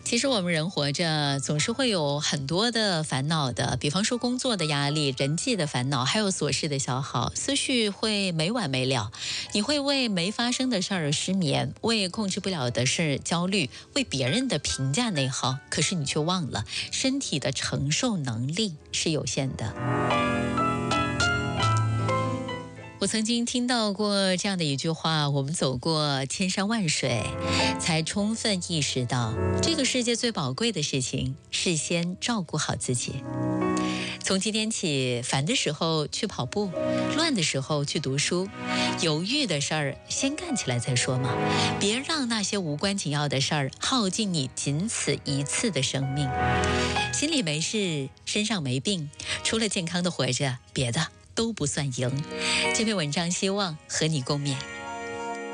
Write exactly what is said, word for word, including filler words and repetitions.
其实我们人活着总是会有很多的烦恼的，比方说工作的压力、人际的烦恼，还有琐事的消耗，思绪会没完没了。你会为没发生的事儿失眠，为控制不了的事焦虑，为别人的评价内耗，可是你却忘了，身体的承受能力是有限的。我曾经听到过这样的一句话，我们走过千山万水，才充分意识到这个世界最宝贵的事情是先照顾好自己。从今天起，烦的时候去跑步，乱的时候去读书，犹豫的事儿先干起来再说嘛，别让那些无关紧要的事儿耗尽你仅此一次的生命。心里没事，身上没病，除了健康的活着，别的都不算赢。这篇文章希望和你共勉。